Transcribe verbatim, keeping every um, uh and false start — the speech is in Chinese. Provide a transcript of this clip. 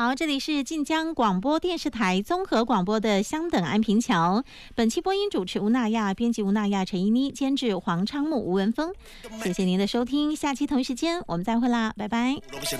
好，这里是晋江广播电视台综合广播的相等安平桥。本期播音主持吴娜亚，编辑吴娜亚、陈依妮，监制黄昌木、吴文峰。谢谢您的收听，下期同一时间我们再会啦，拜拜。